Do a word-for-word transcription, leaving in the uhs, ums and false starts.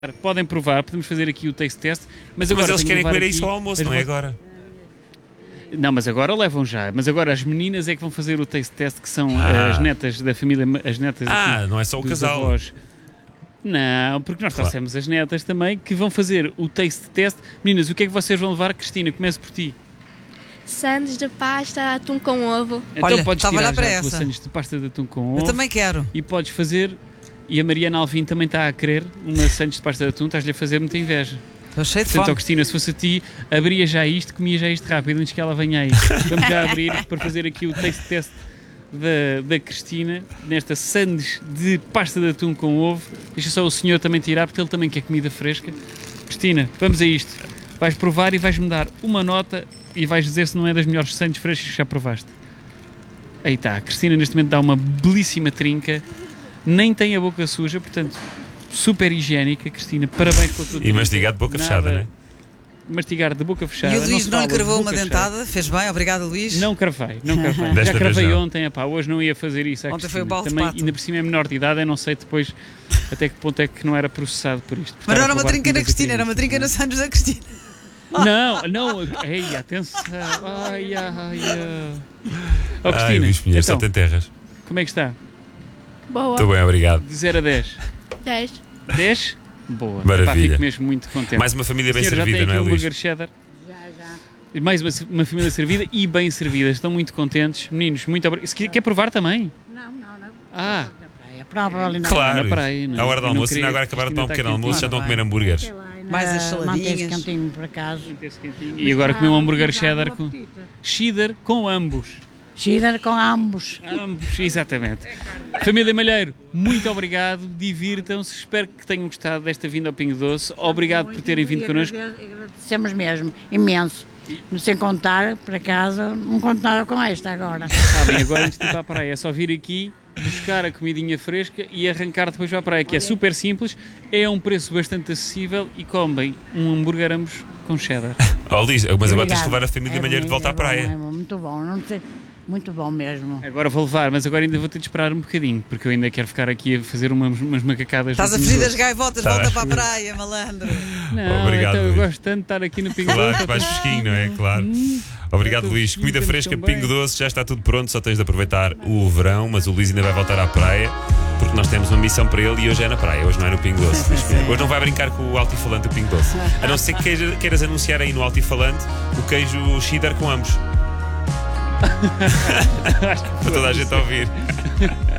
Podem provar, podemos fazer aqui o taste test. Mas, Mas agora eles tenho querem de levar comer aqui isso ao almoço, as não é vo- agora? Não, mas agora levam já. Mas agora as meninas é que vão fazer o taste test, que são Ah. as netas da família, as netas Ah, aqui não é só o dos casal. avós. Não, porque nós Claro. trouxemos as netas também que vão fazer o taste test. Meninas, o que é que vocês vão levar? Cristina, começo por ti. Sandes de pasta, atum com ovo. Então Olha, podes estava tirar lá para já a tua essa. sandes de pasta de atum com Eu ovo também quero. e podes fazer. E a Mariana Alvim também está a querer uma sandes de pasta de atum, estás-lhe a fazer muita inveja. Estou cheio de Portanto, ó, fome. Cristina, se fosse a ti, abria já isto, comia já isto rápido antes que ela venha aí. Vamos já abrir para fazer aqui o taste test da, da Cristina, nesta sandes de pasta de atum com ovo. Deixa só o senhor também tirar, porque ele também quer comida fresca. Cristina, vamos a isto. Vais provar e vais-me dar uma nota e vais dizer se não é das melhores sandes frescas que já provaste. Aí está, a Cristina neste momento dá uma belíssima trinca, nem tem a boca suja, portanto, super higiênica. Cristina, parabéns pela tua E trinca. mastigar de boca Nada- fechada, não é? Mastigar de boca fechada. E o Luís se não lhe fala de cravou boca uma fechada. dentada? Fez bem, obrigado Luís. Não cravei, não cravei. Desta Já cravei vez não. ontem, epá, hoje não ia fazer isso. à Ontem foi o Cristina. balde de Também, pato. ainda por cima é menor de idade, eu não sei depois até que ponto é que não era processado por isto. por Mas estar não a era uma roubar trinca na comida Cristina, era uma crianças, trinca não nos é? anos da Cristina. Não, não, ei, atenção. Ai, ai, ai. Ó Ai, Cristina, Luís Pinheiro, só então, tem terras. como é que está? Boa. Estou bem, obrigado. De zero a dez. dez. dez? Boa. Maravilha. Epá, fico mesmo muito contente. Mais uma família bem Senhor, já servida, tem não aqui é, um Luís? hambúrguer cheddar. Mais uma, uma família servida e bem servida. Estão muito contentes. Meninos, muito obrigado. Se quer, quer provar também? Não, não, não. Ah, Na praia. Prova ali na Claro, na praia, não é? à hora do Eu não almoço, queria- ainda agora acabaram de tomar um Cristina pequeno está almoço, já estão a comer hambúrgueres. praia. Mais as Mantém-se saladinhas. cantinho por acaso. E agora comer um hambúrguer Ah, cheddar dá um com apetite. cheddar com ambos. Cheddar com ambos. Ambos, exatamente. Família Malheiro, muito obrigado, divirtam-se, espero que tenham gostado desta vinda ao Pingo Doce. Obrigado por terem vindo E connosco. agrade- Agradecemos mesmo, imenso. Sem contar, por acaso, não conto nada com esta agora. Sabem, agora antes de ir para a praia é só vir aqui, buscar a comidinha fresca e arrancar depois para a praia, que é super simples, é a um preço bastante acessível e comem um hambúrguer ambos com cheddar. Oh, Luís, mas agora tens de Obrigada. levar a família É Malheiro de volta à bonito, é praia. bom, é bom, muito bom, não sei, muito bom mesmo. Agora vou levar, mas agora ainda vou ter de esperar um bocadinho, porque eu ainda quero ficar aqui a fazer umas, umas macacadas. Estás no a Pingo fugir Doce. das gaivotas, Tá. volta para a praia, malandro. Não, Obrigado, então eu Luís. gosto tanto de estar aqui no Pingo Claro, Doce. mais fresquinho, não é? Claro. Obrigado, Estou Luís. Comida fresquinho, fresca, estamos tão Pingo bem. Doce, já está tudo pronto, só tens de aproveitar o verão, mas o Luís ainda vai voltar à praia, porque nós temos uma missão para ele e hoje é na praia, hoje não é no Pingo Doce. Luís Pinheiro. Hoje não vai brincar com o altifalante do Pingo Doce. A não ser que queira- queiras anunciar aí no altifalante o queijo cheddar com ambos. Para toda a gente ouvir.